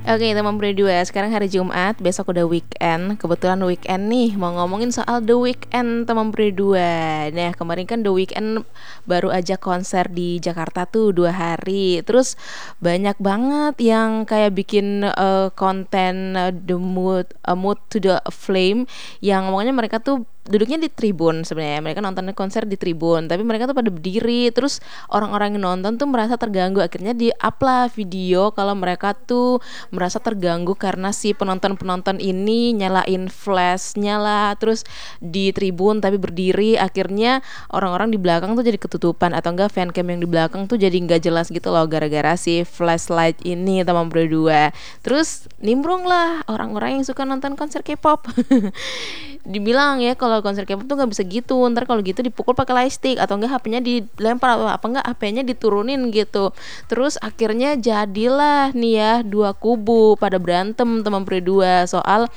Oke, teman berdua, sekarang hari Jumat, besok udah weekend. Kebetulan weekend nih, mau ngomongin soal The Weeknd, teman berdua. Nah, kemarin kan The Weeknd baru aja konser di Jakarta tuh 2 hari. Terus banyak banget yang kayak bikin konten The Mood to the Flame, yang ngomongnya mereka tuh duduknya di tribun. Sebenarnya mereka nonton konser di tribun, tapi mereka tuh pada berdiri. Terus orang-orang yang nonton tuh merasa terganggu, akhirnya di up lah video kalau mereka tuh merasa terganggu karena si penonton-penonton ini nyalain flashnya lah, terus di tribun tapi berdiri. Akhirnya orang-orang di belakang tuh jadi ketutupan, atau enggak fancam yang di belakang tuh jadi nggak jelas gitu loh, gara-gara si flashlight ini, teman berdua. Terus nimbrung lah orang-orang yang suka nonton konser K-pop. Dibilang ya kalau konser K-pop tuh nggak bisa gitu, ntar kalau gitu dipukul pakai lightstick, atau enggak HP-nya dilempar, atau apa enggak HP-nya diturunin gitu. Terus akhirnya jadilah nih ya, dua kubu pada berantem, teman berdua, soal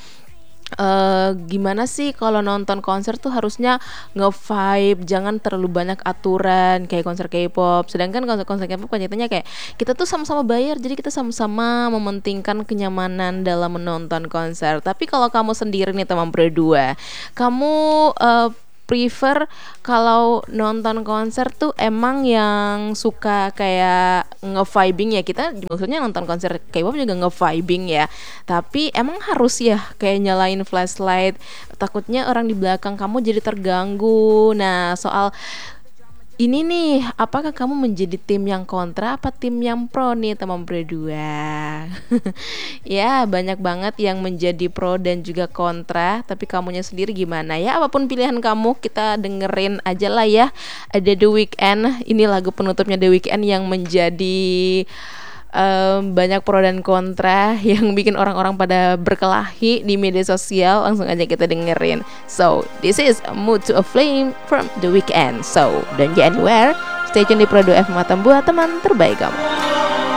gimana sih kalau nonton konser tuh harusnya nge-vibe, jangan terlalu banyak aturan kayak konser K-pop. Sedangkan konser K-pop kan ceritanya kayak kita tuh sama-sama bayar, jadi kita sama-sama mementingkan kenyamanan dalam menonton konser. Tapi kalau kamu sendiri nih, teman berdua, kamu prefer kalau nonton konser tuh emang yang suka kayak nge-vibing ya, kita maksudnya nonton konser K-pop juga nge-vibing ya, tapi emang harus ya kayak nyalain flashlight, takutnya orang di belakang kamu jadi terganggu. Nah, soal ini nih, apakah kamu menjadi tim yang kontra apa tim yang pro nih, teman berdua? Ya, banyak banget yang menjadi pro dan juga kontra, tapi kamunya sendiri gimana ya? Apapun pilihan kamu, kita dengerin aja lah ya. Ada The Weeknd, ini lagu penutupnya The Weeknd yang menjadi banyak pro dan kontra, yang bikin orang-orang pada berkelahi di media sosial. Langsung aja kita dengerin. So, this is Mood to a Flame from The Weeknd. So, don't go anywhere. Stay tune di Prodo F Matam buat teman terbaik kamu.